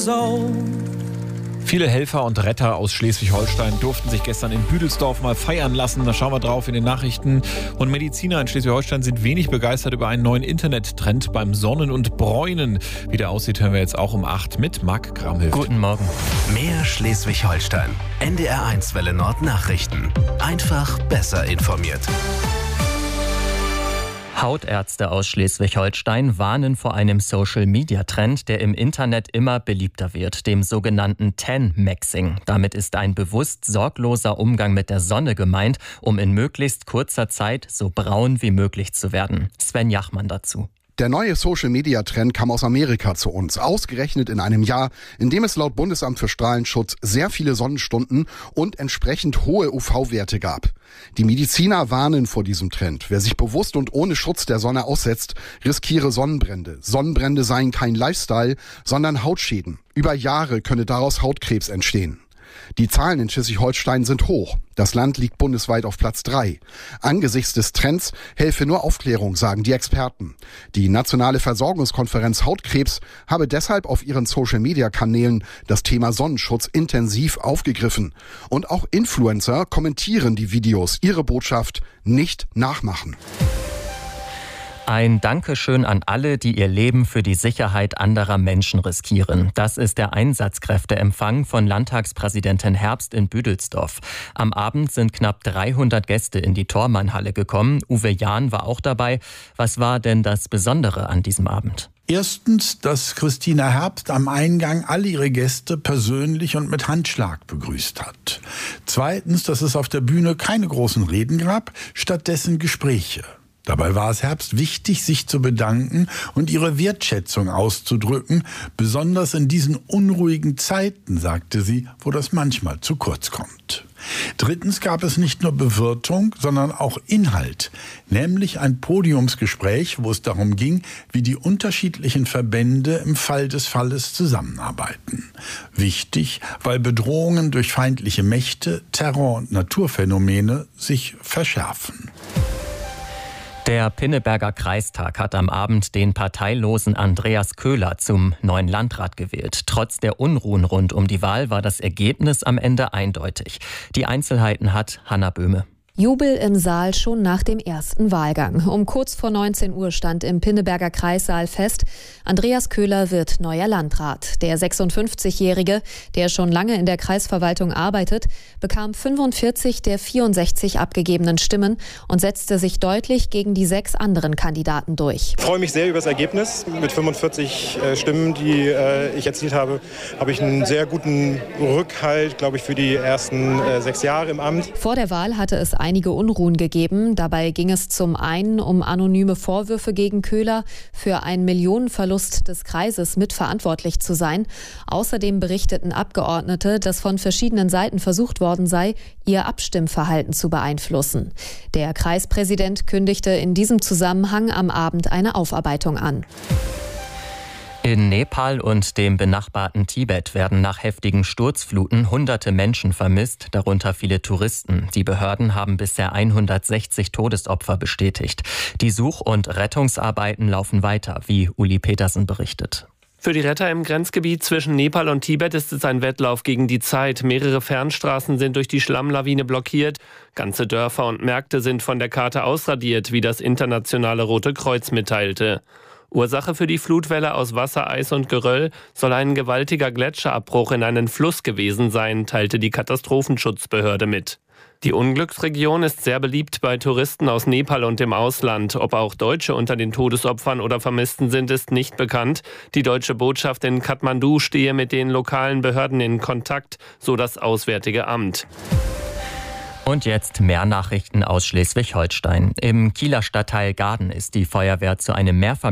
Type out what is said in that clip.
Viele Helfer und Retter aus Schleswig-Holstein durften sich gestern in Büdelsdorf mal feiern lassen. Da schauen wir drauf in den Nachrichten. Und Mediziner in Schleswig-Holstein sind wenig begeistert über einen neuen Internettrend beim Sonnen und Bräunen. Wie der aussieht, hören wir jetzt auch um 8 mit Marc Kramhilft. Guten Morgen. Mehr Schleswig-Holstein. NDR1 Welle Nord Nachrichten. Einfach besser informiert. Hautärzte aus Schleswig-Holstein warnen vor einem Social-Media-Trend, der im Internet immer beliebter wird, dem sogenannten Tan-Maxing. Damit ist ein bewusst sorgloser Umgang mit der Sonne gemeint, um in möglichst kurzer Zeit so braun wie möglich zu werden. Sven Jachmann dazu. Der neue Social-Media-Trend kam aus Amerika zu uns, ausgerechnet in einem Jahr, in dem es laut Bundesamt für Strahlenschutz sehr viele Sonnenstunden und entsprechend hohe UV-Werte gab. Die Mediziner warnen vor diesem Trend. Wer sich bewusst und ohne Schutz der Sonne aussetzt, riskiere Sonnenbrände. Sonnenbrände seien kein Lifestyle, sondern Hautschäden. Über Jahre könne daraus Hautkrebs entstehen. Die Zahlen in Schleswig-Holstein sind hoch. Das Land liegt bundesweit auf Platz 3. Angesichts des Trends helfe nur Aufklärung, sagen die Experten. Die Nationale Versorgungskonferenz Hautkrebs habe deshalb auf ihren Social-Media-Kanälen das Thema Sonnenschutz intensiv aufgegriffen. Und auch Influencer kommentieren die Videos, ihre Botschaft nicht nachmachen. Ein Dankeschön an alle, die ihr Leben für die Sicherheit anderer Menschen riskieren. Das ist der Einsatzkräfteempfang von Landtagspräsidentin Herbst in Büdelsdorf. Am Abend sind knapp 300 Gäste in die Thormannhalle gekommen. Uwe Jahn war auch dabei. Was war denn das Besondere an diesem Abend? Erstens, dass Christina Herbst am Eingang alle ihre Gäste persönlich und mit Handschlag begrüßt hat. Zweitens, dass es auf der Bühne keine großen Reden gab, stattdessen Gespräche. Dabei war es Herbst wichtig, sich zu bedanken und ihre Wertschätzung auszudrücken, besonders in diesen unruhigen Zeiten, sagte sie, wo das manchmal zu kurz kommt. Drittens gab es nicht nur Bewirtung, sondern auch Inhalt, nämlich ein Podiumsgespräch, wo es darum ging, wie die unterschiedlichen Verbände im Fall des Falles zusammenarbeiten. Wichtig, weil Bedrohungen durch feindliche Mächte, Terror und Naturphänomene sich verschärfen. Der Pinneberger Kreistag hat am Abend den parteilosen Andreas Köhler zum neuen Landrat gewählt. Trotz der Unruhen rund um die Wahl war das Ergebnis am Ende eindeutig. Die Einzelheiten hat Hanna Böhme. Jubel im Saal schon nach dem ersten Wahlgang. Um kurz vor 19 Uhr stand im Pinneberger Kreissaal fest, Andreas Köhler wird neuer Landrat. Der 56-Jährige, der schon lange in der Kreisverwaltung arbeitet, bekam 45 der 64 abgegebenen Stimmen und setzte sich deutlich gegen die 6 anderen Kandidaten durch. Ich freue mich sehr über das Ergebnis. Mit 45 Stimmen, die ich erzielt habe, habe ich einen sehr guten Rückhalt, glaube ich, für die ersten 6 Jahre im Amt. Vor der Wahl hatte es einige Unruhen gegeben. Dabei ging es zum einen um anonyme Vorwürfe gegen Köhler, für einen Millionenverlust des Kreises mitverantwortlich zu sein. Außerdem berichteten Abgeordnete, dass von verschiedenen Seiten versucht worden sei, ihr Abstimmverhalten zu beeinflussen. Der Kreispräsident kündigte in diesem Zusammenhang am Abend eine Aufarbeitung an. In Nepal und dem benachbarten Tibet werden nach heftigen Sturzfluten Hunderte Menschen vermisst, darunter viele Touristen. Die Behörden haben bisher 160 Todesopfer bestätigt. Die Such- und Rettungsarbeiten laufen weiter, wie Uli Petersen berichtet. Für die Retter im Grenzgebiet zwischen Nepal und Tibet ist es ein Wettlauf gegen die Zeit. Mehrere Fernstraßen sind durch die Schlammlawine blockiert. Ganze Dörfer und Märkte sind von der Karte ausradiert, wie das internationale Rote Kreuz mitteilte. Ursache für die Flutwelle aus Wasser, Eis und Geröll soll ein gewaltiger Gletscherabbruch in einen Fluss gewesen sein, teilte die Katastrophenschutzbehörde mit. Die Unglücksregion ist sehr beliebt bei Touristen aus Nepal und dem Ausland. Ob auch Deutsche unter den Todesopfern oder Vermissten sind, ist nicht bekannt. Die deutsche Botschaft in Kathmandu stehe mit den lokalen Behörden in Kontakt, so das Auswärtige Amt. Und jetzt mehr Nachrichten aus Schleswig-Holstein. Im Kieler Stadtteil Gaden ist die Feuerwehr zu einem